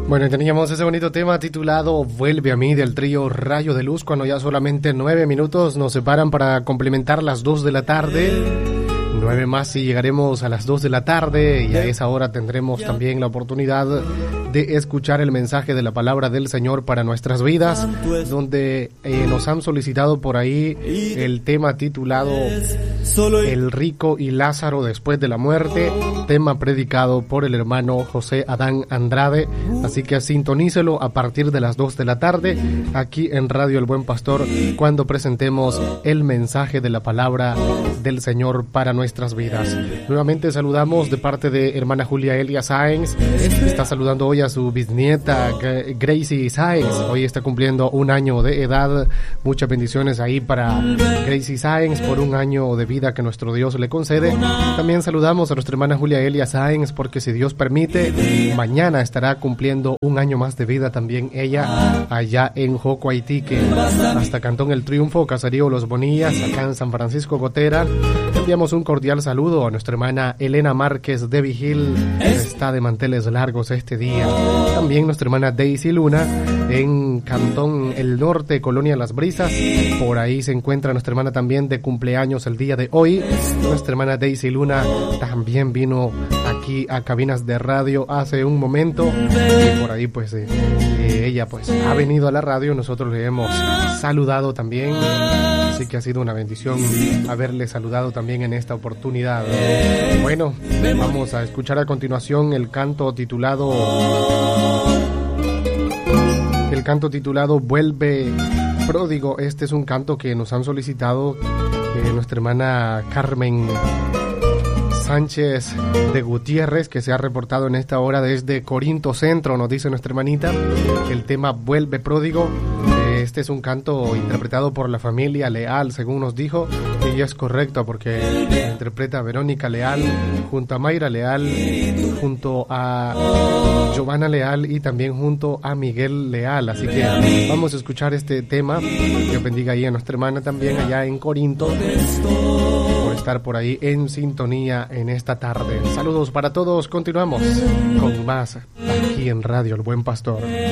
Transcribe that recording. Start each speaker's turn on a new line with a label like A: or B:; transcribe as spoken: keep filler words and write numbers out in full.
A: Bueno, teníamos ese bonito tema titulado Vuelve a mí del trío Rayo de Luz, cuando ya solamente nueve minutos nos separan para complementar las dos de la tarde. Nueve más y llegaremos a las dos de la tarde, y a esa hora tendremos también la oportunidad de escuchar el mensaje de la palabra del Señor para nuestras vidas, donde eh, nos han solicitado por ahí el tema titulado El rico y Lázaro después de la muerte, tema predicado por el hermano José Adán Andrade. Así que sintonícelo a partir de las dos de la tarde aquí en Radio El Buen Pastor, cuando presentemos el mensaje de la palabra del Señor para nuestras vidas. Nuevamente saludamos de parte de hermana Julia Elia Sáenz. Está saludando hoy a su bisnieta Gracie Sáenz. Hoy está cumpliendo un año de edad. Muchas bendiciones ahí para Gracie Sáenz por un año de vida que nuestro Dios le concede. También saludamos a nuestra hermana Julia Elia Sáenz, porque si Dios permite, mañana estará cumpliendo un año más de vida también ella, allá en Joco, Haití, que hasta Cantón El Triunfo, Caserío Los Bonillas, acá en San Francisco Gotera. Enviamos un cordial saludo a nuestra hermana Elena Márquez de Vigil, que está de manteles largos este día. También nuestra hermana Daisy Luna en Cantón El Norte, Colonia Las Brisas. Por ahí se encuentra nuestra hermana también de cumpleaños el día de hoy. Nuestra hermana Daisy Luna también vino aquí a Cabinas de Radio hace un momento, y por ahí pues eh, eh, ella pues ha venido a la radio. Nosotros le hemos saludado también, así que ha sido una bendición haberle saludado también en esta oportunidad. Bueno, vamos a escuchar a continuación el canto titulado el canto titulado Vuelve Pródigo. Este es un canto que nos han solicitado eh, nuestra hermana Carmen Sánchez de Gutiérrez, que se ha reportado en esta hora desde Corinto Centro. Nos dice nuestra hermanita el tema Vuelve Pródigo. Este es un canto interpretado por la familia Leal, según nos dijo. Y es correcto, porque interpreta Verónica Leal junto a Mayra Leal, junto a Giovanna Leal y también junto a Miguel Leal. Así que vamos a escuchar este tema. Dios bendiga ahí a nuestra hermana también allá en Corinto, por estar por ahí en sintonía en esta tarde. Saludos para todos. Continuamos con más aquí en Radio El Buen Pastor.